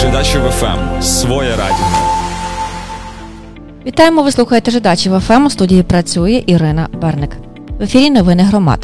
Жидачів ФМ. Своє радіо. Вітаємо, ви слухаєте Жидачів ФМ. У студії працює Ірина Берник. В ефірі новини громад.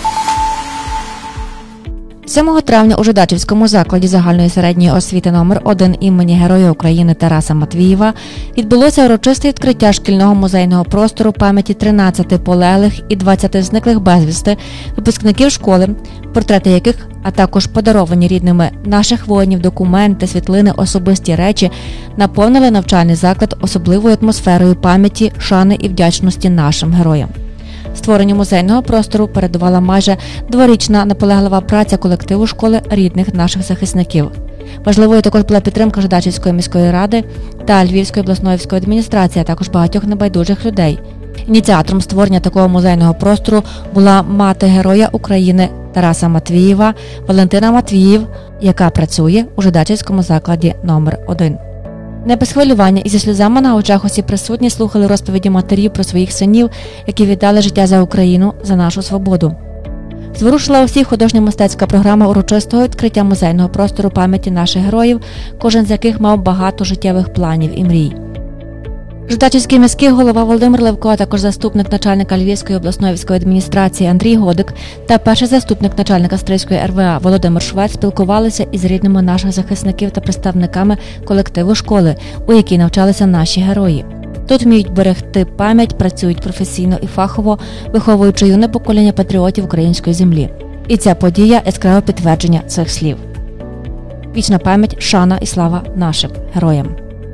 7 травня у Жидачівському закладі загальної середньої освіти номер 1 імені Героя України Тараса Матвієва відбулося урочисте відкриття шкільного музейного простору пам'яті 13 полеглих і 20 зниклих безвісти випускників школи, портрети яких, а також подаровані рідними наших воїнів документи, світлини, особисті речі наповнили навчальний заклад особливою атмосферою пам'яті, шани і вдячності нашим героям. Створенню музейного простору передувала майже дворічна наполеглива праця колективу школи рідних наших захисників. Важливою також була підтримка Жидачівської міської ради та Львівської обласної військової адміністрації, а також багатьох небайдужих людей. Ініціатором створення такого музейного простору була мати Героя України Тараса Матвієва Валентина Матвіїв, яка працює у Жидачівському закладі номер 1. Не без хвилювання і зі сльозами на очах усі присутні слухали розповіді матерів про своїх синів, які віддали життя за Україну, за нашу свободу. Зворушила усіх художньо-мистецька програма урочистого відкриття музейного простору пам'яті наших героїв, кожен з яких мав багато життєвих планів і мрій. Жидачівський міський голова Володимир Левко, а також заступник начальника Львівської обласної військової адміністрації Андрій Годик та перший заступник начальника Стрийської РВА Володимир Швець спілкувалися із рідними наших захисників та представниками колективу школи, у якій навчалися наші герої. Тут вміють берегти пам'ять, працюють професійно і фахово, виховуючи юне покоління патріотів української землі. І ця подія – яскраве підтвердження цих слів. Вічна пам'ять, шана і слава нашим героям.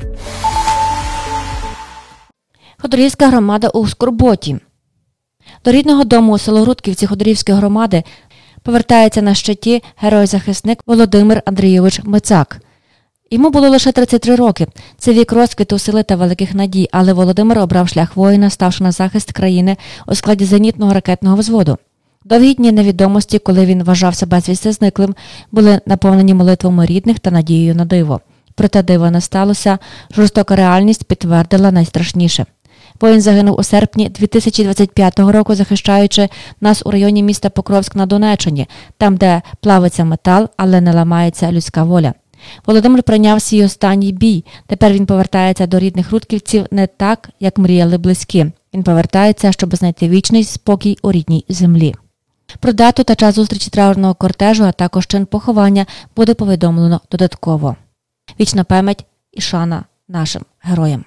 Ходорівська громада у скорботі. До рідного дому у село Грудківці Ходорівської громади повертається на щиті герой-захисник Володимир Андрійович Мицак. Йому було лише 33 роки. Це вік розквіту сили та великих надій, але Володимир обрав шлях воїна, ставши на захист країни у складі зенітного ракетного взводу. Довгі дні невідомості, коли він вважався безвісти зниклим, були наповнені молитвами рідних та надією на диво. Проте дива не сталося, жорстока реальність підтвердила найстрашніше. Воїн загинув у серпні 2025 року, захищаючи нас у районі міста Покровськ на Донеччині, там, де плавиться метал, але не ламається людська воля. Володимир прийняв свій останній бій. Тепер він повертається до рідних рудківців не так, як мріяли близькі. Він повертається, щоб знайти вічний спокій у рідній землі. Про дату та час зустрічі траурного кортежу, а також чин поховання буде повідомлено додатково. Вічна пам'ять і шана нашим героям.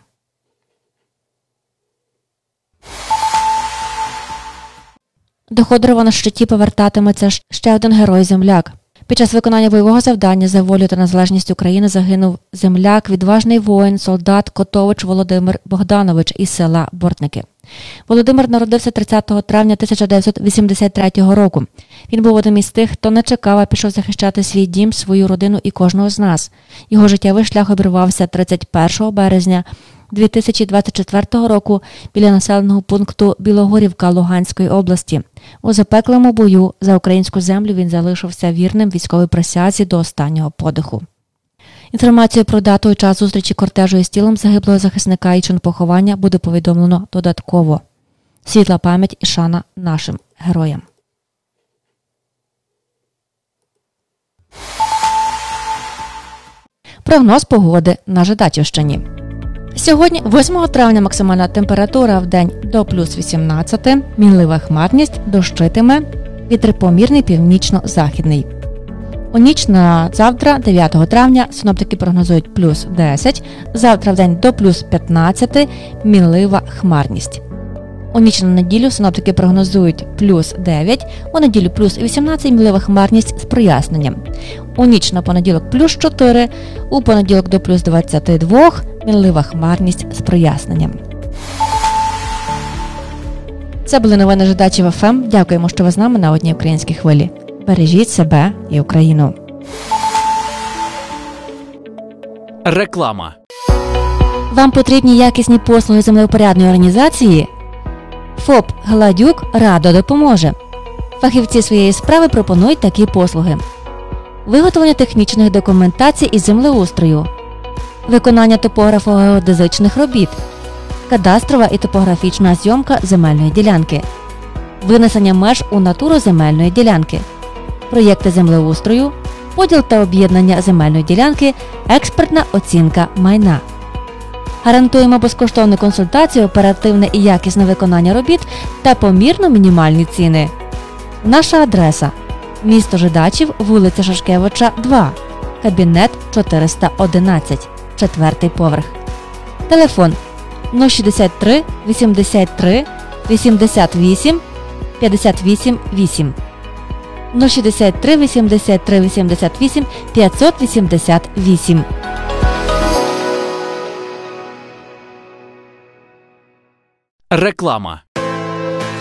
До Ходорова на щиті повертатиметься ще один герой-земляк. Під час виконання бойового завдання за волю та незалежність України загинув земляк, відважний воїн, солдат Котович Володимир Богданович із села Бортники. Володимир народився 30 травня 1983 року. Він був одним із тих, хто не чекав, а пішов захищати свій дім, свою родину і кожного з нас. Його життєвий шлях обірвався 31 березня 2024 року біля населеного пункту Білогорівка Луганської області. У запеклому бою за українську землю він залишився вірним військовій присязі до останнього подиху. Інформацію про дату і час зустрічі кортежу із тілом загиблого захисника і чин поховання буде повідомлено додатково. Світла пам'ять і шана нашим героям. Прогноз погоди на Жидачівщині. Сьогодні, 8 травня, максимальна температура в день до плюс 18, мінлива хмарність, дощитиме, вітер помірний північно-західний. У ніч на завтра, 9 травня, синоптики прогнозують плюс 10, завтра в день до плюс 15, мінлива хмарність. У ніч на неділю синоптики прогнозують плюс 9, у неділю плюс 18, мінлива хмарність з проясненням. У ніч на понеділок плюс 4, у понеділок до плюс 22, мінлива хмарність з проясненням. Це були новини Жидачів ФМ. Дякуємо, що ви з нами на одній українській хвилі. Бережіть себе і Україну. Реклама. Вам потрібні якісні послуги землевпорядної організації? ФОП «Гладюк» радо допоможе. Фахівці своєї справи пропонують такі послуги. Виготовлення технічних документацій із землеустрою, виконання топографо-геодезичних робіт, кадастрова і топографічна зйомка земельної ділянки, винесення меж у натуру земельної ділянки, проєкти землеустрою, поділ та об'єднання земельної ділянки, експертна оцінка майна. Гарантуємо безкоштовну консультацію, оперативне і якісне виконання робіт та помірно мінімальні ціни. Наша адреса – місто Жидачів, вулиця Шашкевича, 2, кабінет 411, 4-й поверх. Телефон 063 83 88 58 8. 063 83 88 588. Реклама.